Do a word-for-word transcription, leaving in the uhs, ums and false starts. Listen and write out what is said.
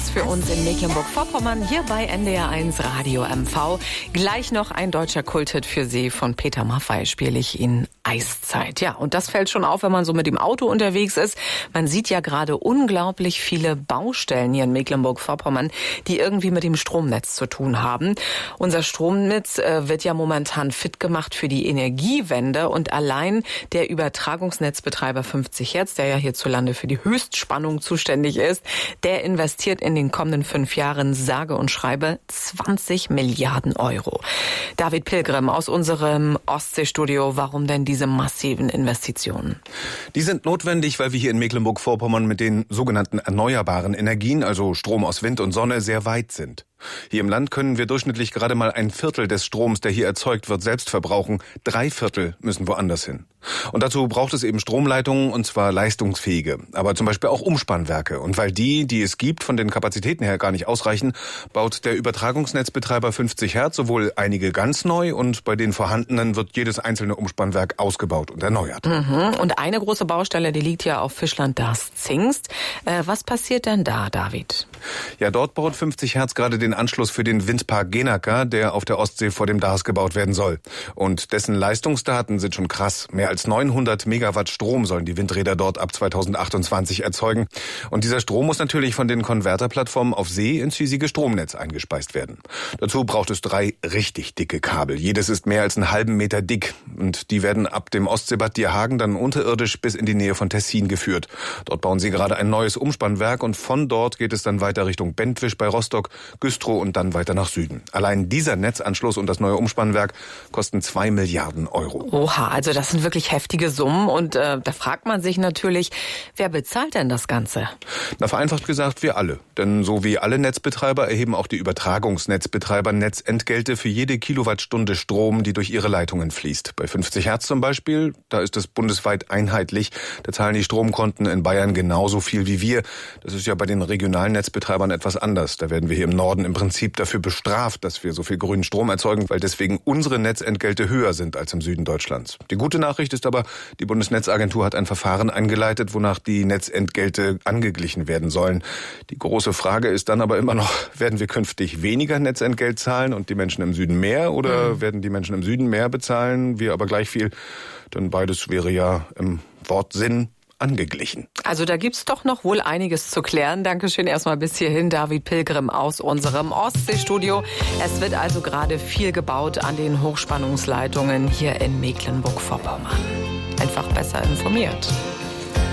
es für uns in Mecklenburg-Vorpommern hier bei N D R eins Radio M V. Gleich noch ein deutscher Kulthit für Sie von Peter Maffay, spiele ich Ihnen Eiszeit. Ja, und das fällt schon auf, wenn man so mit dem Auto unterwegs ist. Man sieht ja gerade unglaublich viele Baustellen hier in Mecklenburg-Vorpommern, die irgendwie mit dem Stromnetz zu tun haben. Unser Stromnetz äh, wird ja momentan fit gemacht für die Energiewende und allein der Übertragungsnetzbetreiber fünfzig Hertz, der ja hierzulande für die Höchstspannung zuständig ist, der investiert in den kommenden fünf Jahren sage und schreibe zwanzig Milliarden Euro. David Pilgrim aus unserem Ostseestudio, warum denn diese massiven Investitionen? Die sind notwendig, weil wir hier in Mecklenburg-Vorpommern mit den sogenannten erneuerbaren Energien, also Strom aus Wind und Sonne, sehr weit sind. Hier im Land können wir durchschnittlich gerade mal ein Viertel des Stroms, der hier erzeugt wird, selbst verbrauchen. Drei Viertel müssen woanders hin. Und dazu braucht es eben Stromleitungen, und zwar leistungsfähige, aber zum Beispiel auch Umspannwerke. Und weil die, die es gibt, von den Kapazitäten her gar nicht ausreichen, baut der Übertragungsnetzbetreiber fünfzig Hertz sowohl einige ganz neu und bei den vorhandenen wird jedes einzelne Umspannwerk ausgebaut und erneuert. Mhm. Und eine große Baustelle, die liegt ja auf Fischland-Darß-Zingst. Äh, was passiert denn da, David? Ja, dort baut fünfzig Hertz gerade den Anschluss für den Windpark Genaka, der auf der Ostsee vor dem Darß gebaut werden soll. Und dessen Leistungsdaten sind schon krass. Mehr als neunhundert Megawatt Strom sollen die Windräder dort ab zweitausendachtundzwanzig erzeugen. Und dieser Strom muss natürlich von den Konverterplattformen auf See ins hiesige Stromnetz eingespeist werden. Dazu braucht es drei richtig dicke Kabel. Jedes ist mehr als einen halben Meter dick. Und die werden ab dem Ostseebad Dierhagen dann unterirdisch bis in die Nähe von Tessin geführt. Dort bauen sie gerade ein neues Umspannwerk und von dort geht es dann weiter Richtung Bentwisch bei Rostock, Güstrow und dann weiter nach Süden. Allein dieser Netzanschluss und das neue Umspannwerk kosten zwei Milliarden Euro. Oha, also das sind wirklich heftige Summen und äh, da fragt man sich natürlich, wer bezahlt denn das Ganze? Na, vereinfacht gesagt, wir alle. Denn so wie alle Netzbetreiber erheben auch die Übertragungsnetzbetreiber Netzentgelte für jede Kilowattstunde Strom, die durch ihre Leitungen fließt. Bei fünfzig Hertz zum Beispiel, da ist es bundesweit einheitlich. Da zahlen die Stromkonten in Bayern genauso viel wie wir. Das ist ja bei den regionalen Netzbetreibern etwas anders. Da werden wir hier im Norden im Prinzip dafür bestraft, dass wir so viel grünen Strom erzeugen, weil deswegen unsere Netzentgelte höher sind als im Süden Deutschlands. Die gute Nachricht ist aber, die Bundesnetzagentur hat ein Verfahren eingeleitet, wonach die Netzentgelte angeglichen werden sollen. Die große Frage ist dann aber immer noch, werden wir künftig weniger Netzentgelt zahlen und die Menschen im Süden mehr oder mhm. werden die Menschen im Süden mehr bezahlen, wir aber gleich viel? Denn beides wäre ja im Wortsinn angeglichen. Also da gibt's doch noch wohl einiges zu klären. Dankeschön erstmal bis hierhin, David Pilgrim aus unserem Ostseestudio. Es wird also gerade viel gebaut an den Hochspannungsleitungen hier in Mecklenburg-Vorpommern. Einfach besser informiert.